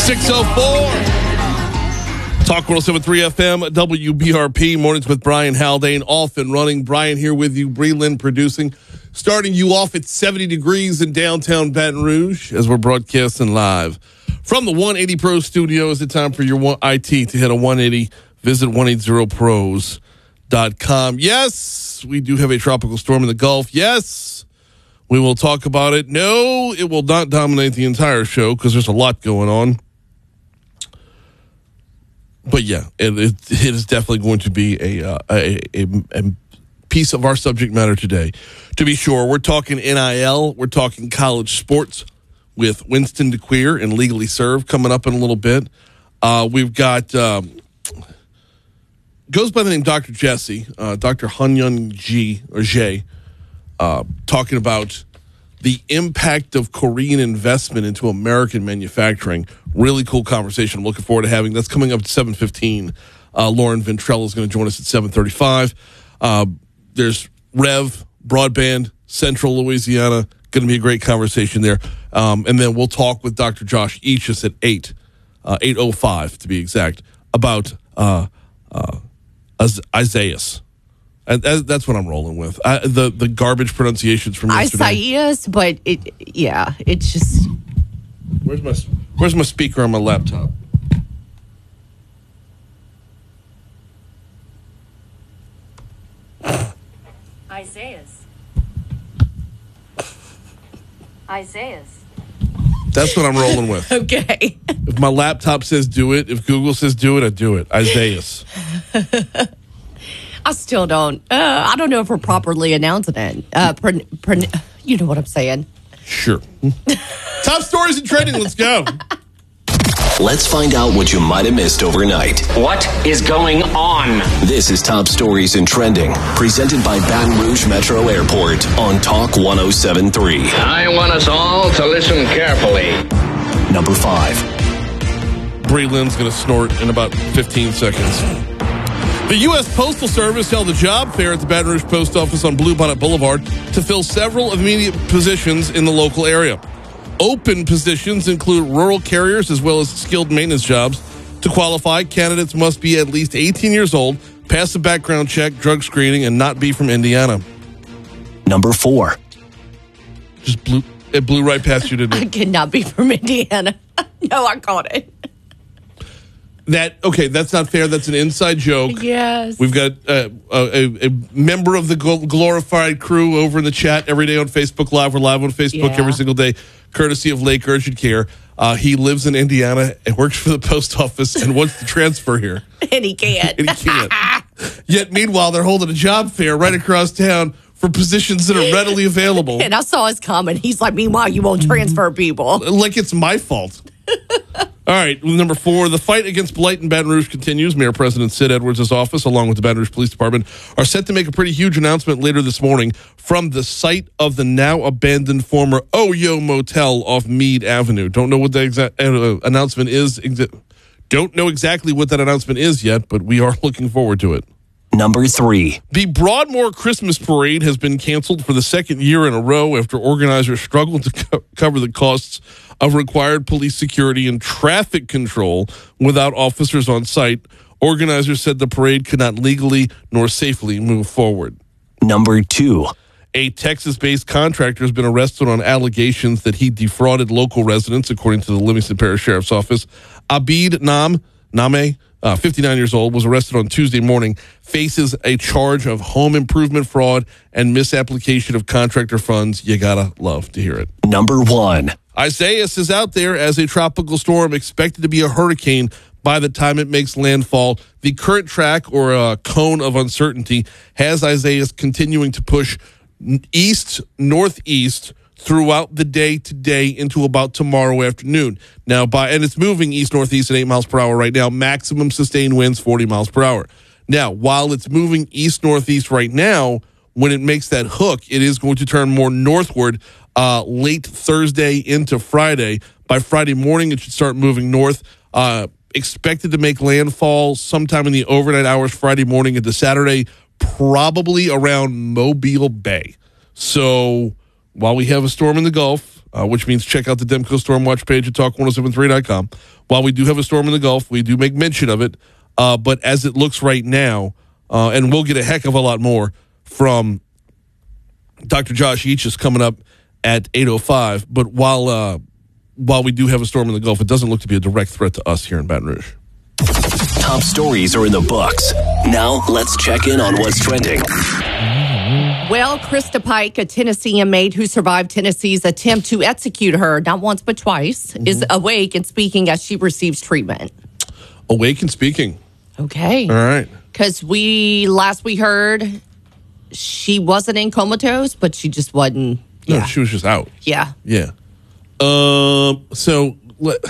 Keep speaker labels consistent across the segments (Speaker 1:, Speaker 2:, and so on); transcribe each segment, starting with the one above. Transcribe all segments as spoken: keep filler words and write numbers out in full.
Speaker 1: six oh four. Talk one oh seven point three F M, W B R P. Mornings with Brian Haldane, off and running. Brian here with you, Bree Lynn producing. Starting you off at seventy degrees in downtown Baton Rouge as we're broadcasting live from the one eighty Pro Studios. It's time for your I T to hit a one eighty. Visit one eighty pros dot com. Yes, we do have a tropical storm in the Gulf. Yes, we will talk about it. No, it will not dominate the entire show because there's a lot going on. But yeah, it, it, it is definitely going to be a, uh, a, a, a piece of our subject matter today. To be sure, we're talking N I L. We're talking college sports with Winston DeQueer and Legally Serve coming up in a little bit. Uh, we've got, um, goes by the name Doctor Jesse, uh, Doctor Hunyun G, or J, uh, talking about the impact of Korean investment into American manufacturing. Really cool conversation I'm looking forward to having. That's coming up at seven fifteen. Uh, Lauren Ventrella is going to join us at seven thirty-five. Uh, there's Rev, Broadband, Central Louisiana. Going to be a great conversation there. Um, and then we'll talk with Doctor Josh Eachus at eight, uh, eight oh five to be exact, about uh, uh, Isaias. And that's what I'm rolling with. I, the the garbage pronunciations from yesterday.
Speaker 2: Isaias, but it yeah, it's just.
Speaker 1: Where's my Where's my speaker on my laptop?
Speaker 3: Isaias. Isaias.
Speaker 1: That's what I'm rolling with.
Speaker 2: Okay.
Speaker 1: If my laptop says do it, if Google says do it, I do it. Isaias.
Speaker 2: I still don't. Uh, I don't know if we're properly announcing it. Uh, pro, pro, you know what I'm saying.
Speaker 1: Sure. Top stories and trending. Let's go.
Speaker 4: Let's find out what you might have missed overnight.
Speaker 5: What is going on?
Speaker 4: This is Top Stories and Trending, presented by Baton Rouge Metro Airport on Talk one oh seven point three.
Speaker 5: I want us all to listen carefully.
Speaker 4: Number five.
Speaker 1: Bree Lynn's going to snort in about fifteen seconds. The U S Postal Service held a job fair at the Baton Rouge Post Office on Bluebonnet Boulevard to fill several immediate positions in the local area. Open positions include rural carriers as well as skilled maintenance jobs. To qualify, candidates must be at least eighteen years old, pass a background check, drug screening, and not be from Indiana.
Speaker 4: Number four.
Speaker 1: Just blew, it blew right past you, didn't it?
Speaker 2: I cannot be from Indiana. No, I caught it.
Speaker 1: That okay, that's not fair. That's an inside joke.
Speaker 2: Yes.
Speaker 1: We've got uh, a, a member of the glorified crew over in the chat every day on Facebook Live. We're live on Facebook
Speaker 2: Yeah.
Speaker 1: every single day, courtesy of Lake Urgent Care. Uh, he lives in Indiana and works for the post office and wants to transfer here.
Speaker 2: And he can't.
Speaker 1: And he can't. Yet, meanwhile, they're holding a job fair right across town for positions that are readily available.
Speaker 2: And I saw his comment. He's like, meanwhile, you won't transfer people.
Speaker 1: Like it's my fault. All right, number four, the fight against blight in Baton Rouge continues. Mayor President Sid Edwards' office, along with the Baton Rouge Police Department, are set to make a pretty huge announcement later this morning from the site of the now abandoned former Oyo Motel off Meade Avenue. Don't know what the exact uh, announcement is. Exa- don't know exactly what that announcement is yet, but we are looking forward to it.
Speaker 4: Number three.
Speaker 1: The Broadmoor Christmas Parade has been canceled for the second year in a row after organizers struggled to co- cover the costs of required police security and traffic control without officers on site. Organizers said the parade could not legally nor safely move forward.
Speaker 4: Number two.
Speaker 1: A Texas-based contractor has been arrested on allegations that he defrauded local residents, according to the Livingston Parish Sheriff's Office. Abid Nam, Name, uh, fifty-nine years old, was arrested on Tuesday morning, faces a charge of home improvement fraud and misapplication of contractor funds. You gotta love to hear it.
Speaker 4: Number one.
Speaker 1: Isaias is out there as a tropical storm, expected to be a hurricane by the time it makes landfall. The current track, or a cone of uncertainty, has Isaias continuing to push east, northeast throughout the day today into about tomorrow afternoon. Now, by and it's moving east, northeast at eight miles per hour right now. Maximum sustained winds, forty miles per hour. Now, while it's moving east, northeast right now, when it makes that hook, it is going to turn more northward uh, late Thursday into Friday. By Friday morning, it should start moving north. Uh, expected to make landfall sometime in the overnight hours Friday morning into Saturday, probably around Mobile Bay. So while we have a storm in the Gulf, uh, which means check out the Demco Storm Watch page at talk ten seventy-three dot com. While we do have a storm in the Gulf, we do make mention of it. Uh, but as it looks right now, uh, and we'll get a heck of a lot more from Doctor Josh Eaches coming up at eight oh five. But while uh, while we do have a storm in the Gulf, it doesn't look to be a direct threat to us here in Baton Rouge.
Speaker 4: Top stories are in the books. Now let's check in on what's trending.
Speaker 2: Well, Krista Pike, a Tennessee inmate who survived Tennessee's attempt to execute her, not once but twice, mm-hmm. is awake and speaking as she receives treatment.
Speaker 1: Awake and speaking.
Speaker 2: Okay.
Speaker 1: All right.
Speaker 2: Because we, last we heard, she wasn't in comatose, but she just wasn't. Yeah.
Speaker 1: No, she was just out.
Speaker 2: Yeah.
Speaker 1: Yeah. Um. So, let,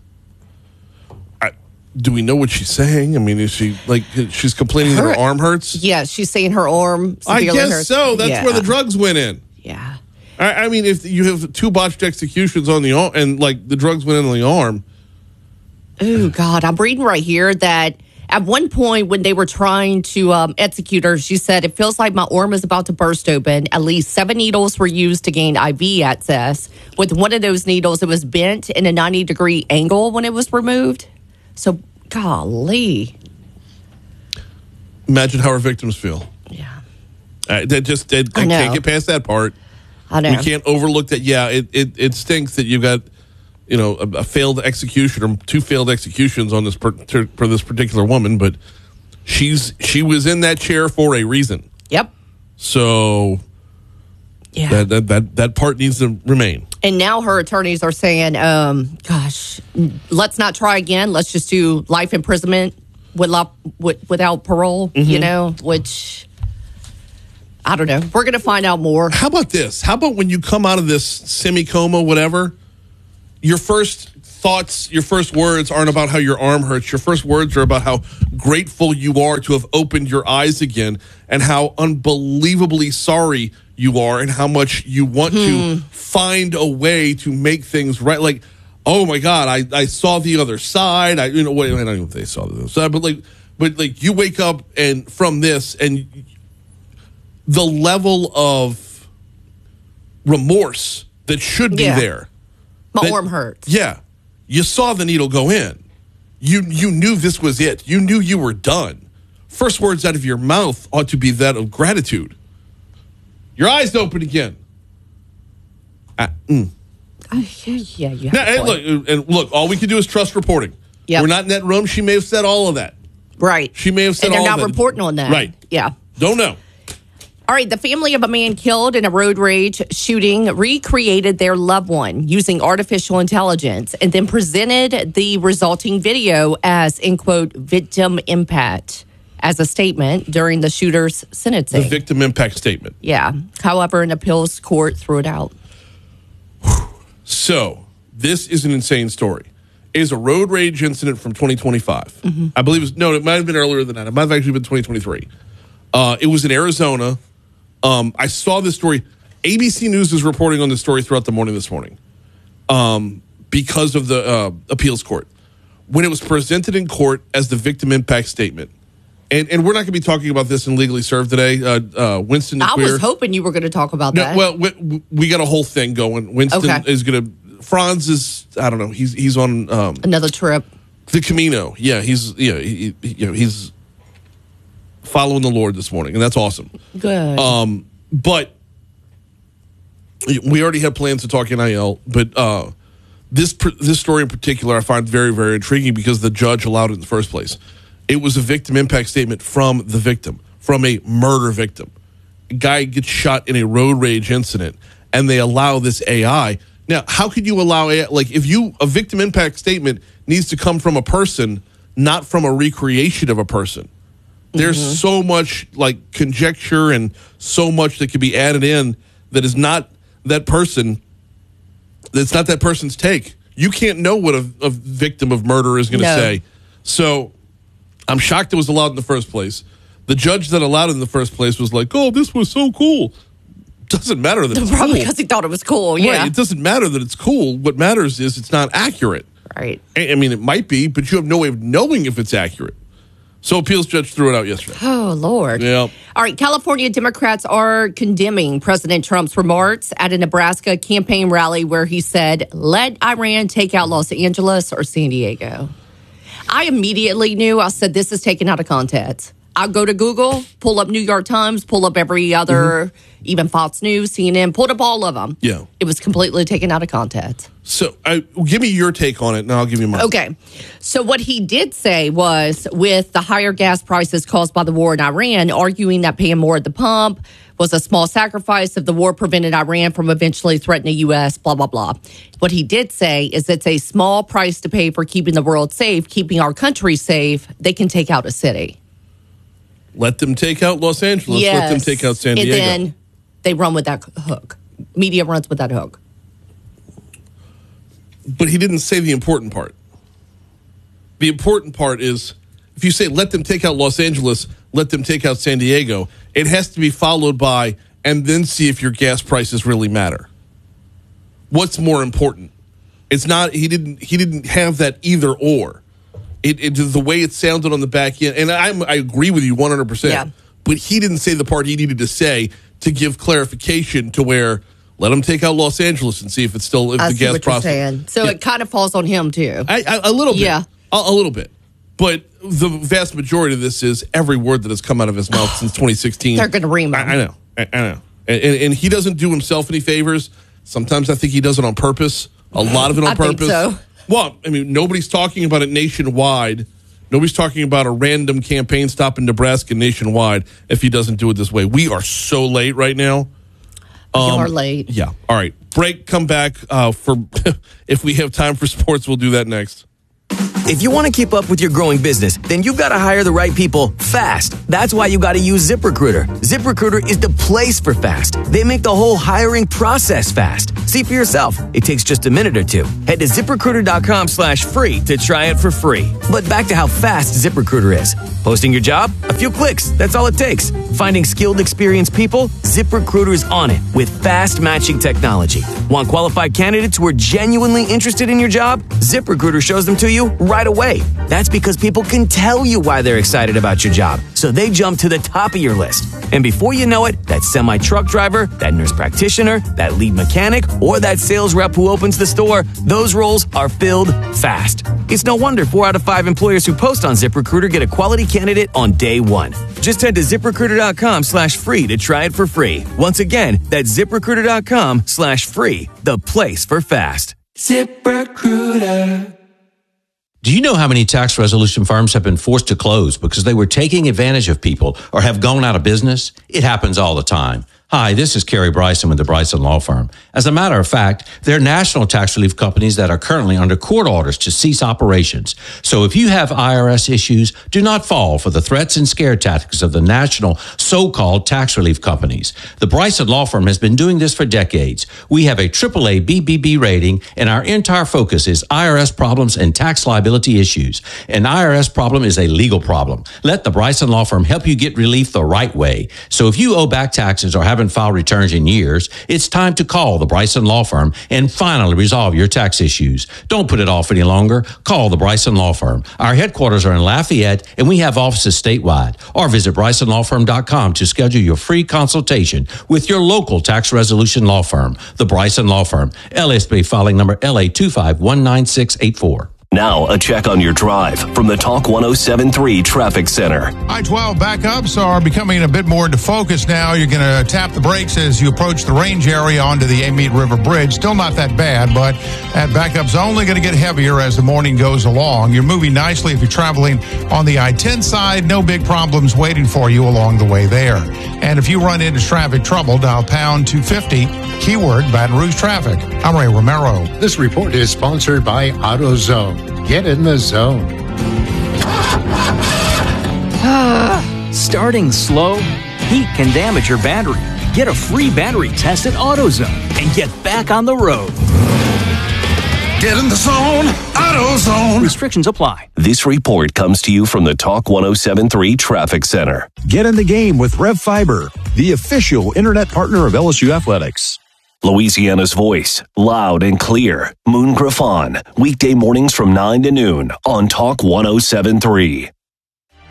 Speaker 1: I, do we know what she's saying? I mean, is she, like, she's complaining her, that her arm hurts?
Speaker 2: Yeah, she's saying her arm
Speaker 1: I
Speaker 2: severely
Speaker 1: guess
Speaker 2: hurts.
Speaker 1: so. That's
Speaker 2: yeah.
Speaker 1: where the drugs went in.
Speaker 2: Yeah.
Speaker 1: I, I mean, if you have two botched executions on the arm, and, like, the drugs went in on the arm.
Speaker 2: Oh, God. I'm reading right here that at one point when they were trying to um, execute her, she said, it feels like my arm is about to burst open. At least seven needles were used to gain I V access. With one of those needles, it was bent in a ninety degree angle when it was removed. So, golly.
Speaker 1: Imagine how our victims feel.
Speaker 2: Yeah.
Speaker 1: Uh, that just, they, they
Speaker 2: I know.
Speaker 1: can't get past that part.
Speaker 2: I know.
Speaker 1: We can't overlook that. Yeah, it, it, it stinks that you got, you know, a, a failed execution or two failed executions on this per, ter, for this particular woman, but she's she was in that chair for a reason.
Speaker 2: Yep.
Speaker 1: So
Speaker 2: yeah,
Speaker 1: that that that, that part needs to remain.
Speaker 2: And now her attorneys are saying, um, "Gosh, let's not try again. Let's just do life imprisonment without without parole." Mm-hmm. You know, which I don't know. We're going to find out more.
Speaker 1: How about this? How about when you come out of this semi-coma, whatever, your first thoughts, your first words aren't about how your arm hurts. Your first words are about how grateful you are to have opened your eyes again and how unbelievably sorry you are and how much you want hmm. to find a way to make things right. Like, oh my God, I, I saw the other side. I, you know, wait, I don't know if they saw the other side, but like, but like you wake up and from this and the level of remorse that should be
Speaker 2: yeah.
Speaker 1: there.
Speaker 2: My
Speaker 1: that,
Speaker 2: arm hurts.
Speaker 1: Yeah. You saw the needle go in. You you knew this was it. You knew you were done. First words out of your mouth ought to be that of gratitude. Your eyes open again. Uh, mm.
Speaker 2: uh, yeah, yeah, yeah.
Speaker 1: Now, and look, and look, all we can do is trust reporting.
Speaker 2: Yep.
Speaker 1: We're not in that room. She may have said all of that.
Speaker 2: Right.
Speaker 1: She may have said
Speaker 2: all of that. And they're not
Speaker 1: that.
Speaker 2: reporting on that.
Speaker 1: Right.
Speaker 2: Yeah.
Speaker 1: Don't know.
Speaker 2: All right, the family of a man killed in a road rage shooting recreated their loved one using artificial intelligence and then presented the resulting video as, in quote, victim impact as a statement during the shooter's sentencing.
Speaker 1: The victim impact statement.
Speaker 2: Yeah. However, an appeals court threw it out.
Speaker 1: So, this is an insane story. It is a road rage incident from twenty twenty-five. Mm-hmm. I believe it was, no, it might have been earlier than that. It might have actually been twenty twenty-three. Uh, it was in Arizona. Um, I saw this story. A B C News is reporting on this story throughout the morning this morning um, because of the uh, appeals court. When it was presented in court as the victim impact statement, and, and we're not going to be talking about this in Legally Served today. Uh, uh, Winston
Speaker 2: I
Speaker 1: Queer,
Speaker 2: was hoping you were going to talk about
Speaker 1: no,
Speaker 2: that.
Speaker 1: Well, we, we got a whole thing going. Winston
Speaker 2: okay.
Speaker 1: is going to, Franz is, I don't know, he's he's on um,
Speaker 2: another trip.
Speaker 1: The Camino. Yeah, he's, yeah, he, he, you know, he's following the Lord this morning, and that's awesome.
Speaker 2: Good.
Speaker 1: Um, but we already had plans to talk N I L, but uh, this this story in particular I find very, very intriguing because the judge allowed it in the first place. It was a victim impact statement from the victim, from a murder victim. A guy gets shot in a road rage incident, and they allow this A I. Now, how could you allow A I? Like, if you, a victim impact statement needs to come from a person, not from a recreation of a person. There's mm-hmm. so much like conjecture and so much that could be added in that is not that person. That's not that person's take. You can't know what a, a victim of murder is going to no. say. So I'm shocked it was allowed in the first place. The judge that allowed it in the first place was like, "Oh, this was so cool." Doesn't matter that it's
Speaker 2: probably
Speaker 1: cool.
Speaker 2: because he thought it was cool. Yeah,
Speaker 1: right. It doesn't matter that it's cool. What matters is it's not accurate.
Speaker 2: Right.
Speaker 1: I mean, it might be, but you have no way of knowing if it's accurate. So appeals judge threw it out yesterday.
Speaker 2: Oh, Lord.
Speaker 1: Yeah.
Speaker 2: All right. California Democrats are condemning President Trump's remarks at a Nebraska campaign rally where he said, let Iran take out Los Angeles or San Diego. I immediately knew. I said, this is taken out of context. I'll go to Google, pull up New York Times, pull up every other, mm-hmm. even Fox News, C N N, pulled up all of them.
Speaker 1: Yeah.
Speaker 2: It was completely taken out of context.
Speaker 1: So I, give me your take on it, and I'll give you mine.
Speaker 2: Okay. So what he did say was, with the higher gas prices caused by the war in Iran, arguing that paying more at the pump was a small sacrifice if the war prevented Iran from eventually threatening the U S, blah, blah, blah. What he did say is it's a small price to pay for keeping the world safe, keeping our country safe. They can take out a city.
Speaker 1: Let them take out Los Angeles.
Speaker 2: Yes.
Speaker 1: Let them take out San Diego.
Speaker 2: And then they run with that hook. Media runs with that hook.
Speaker 1: But he didn't say the important part. The important part is, if you say let them take out Los Angeles, let them take out San Diego, it has to be followed by, and then see if your gas prices really matter. What's more important? It's not, he didn't, he didn't have that either or. It, it the way it sounded on the back end, and I'm, I agree with you one hundred percent.
Speaker 2: Yeah.
Speaker 1: But he didn't say the part he needed to say to give clarification to where let him take out Los Angeles and see if it's still if
Speaker 2: I
Speaker 1: the
Speaker 2: see
Speaker 1: gas
Speaker 2: what
Speaker 1: process.
Speaker 2: you're saying. So
Speaker 1: yeah.
Speaker 2: it kind of falls on him too.
Speaker 1: I, I, a little bit,
Speaker 2: Yeah.
Speaker 1: a, a little bit. But the vast majority of this is every word that has come out of his mouth since twenty sixteen.
Speaker 2: They're going to ream him.
Speaker 1: I, I know, I, I know, and, and, and he doesn't do himself any favors. Sometimes I think he does it on purpose. A lot of it on
Speaker 2: I
Speaker 1: purpose.
Speaker 2: think so.
Speaker 1: Well, I mean, nobody's talking about it nationwide. Nobody's talking about a random campaign stop in Nebraska nationwide if he doesn't do it this way. We are so late right now.
Speaker 2: Um, You're
Speaker 1: Um,
Speaker 2: late.
Speaker 1: Yeah. All right. Break. Come back uh, for if we have time for sports. We'll do that next.
Speaker 6: If you want to keep up with your growing business, then you've got to hire the right people fast. That's why you got to use ZipRecruiter. ZipRecruiter is the place for fast. They make the whole hiring process fast. See for yourself. It takes just a minute or two. Head to ZipRecruiter.com slash free to try it for free. But back to how fast ZipRecruiter is. Posting your job? A few clicks. That's all it takes. Finding skilled, experienced people? ZipRecruiter is on it with fast matching technology. Want qualified candidates who are genuinely interested in your job? ZipRecruiter shows them to you right away. That's because people can tell you why they're excited about your job, so they jump to the top of your list. And before you know it, that semi-truck driver, that nurse practitioner, that lead mechanic, or that sales rep who opens the store, those roles are filled fast. It's no wonder four out of five employers who post on ZipRecruiter get a quality candidate on day one. Just head to ZipRecruiter.com slash free to try it for free. Once again, that's ZipRecruiter.com slash free, the place for fast. ZipRecruiter.
Speaker 7: Do you know how many tax resolution firms have been forced to close because they were taking advantage of people or have gone out of business? It happens all the time. Hi, this is Kerry Bryson with the Bryson Law Firm. As a matter of fact, there are national tax relief companies that are currently under court orders to cease operations. So if you have I R S issues, do not fall for the threats and scare tactics of the national so-called tax relief companies. The Bryson Law Firm has been doing this for decades. We have a triple A B B B rating, and our entire focus is I R S problems and tax liability issues. An I R S problem is a legal problem. Let the Bryson Law Firm help you get relief the right way. So if you owe back taxes or have filed returns in years, it's time to call the Bryson Law Firm and finally resolve your tax issues. Don't put it off any longer. Call the Bryson Law Firm. Our headquarters are in Lafayette, and we have offices statewide. Or visit Bryson Law Firm dot com to schedule your free consultation with your local tax resolution law firm. The Bryson Law Firm, L S B filing number L A two five one nine six eight four.
Speaker 4: Now, a check on your drive from the Talk one oh seven point three Traffic Center.
Speaker 8: I twelve backups are becoming a bit more into focus now. You're going to tap the brakes as you approach the range area onto the Amite River Bridge. Still not that bad, but that backup's only going to get heavier as the morning goes along. You're moving nicely if you're traveling on the I ten side. No big problems waiting for you along the way there. And if you run into traffic trouble, dial pound two fifty, keyword Baton Rouge traffic. I'm Ray Romero.
Speaker 9: This report is sponsored by AutoZone. Get in the zone.
Speaker 10: Starting slow? Heat can damage your battery. Get a free battery test at AutoZone and get back on the road.
Speaker 11: Get in the zone, AutoZone.
Speaker 10: Restrictions apply.
Speaker 4: This report comes to you from the Talk one oh seven point three Traffic Center.
Speaker 12: Get in the game with Rev Fiber, the official internet partner of L S U Athletics.
Speaker 4: Louisiana's voice, loud and clear. Moon Griffon, weekday mornings from nine to noon on Talk one oh seven point three.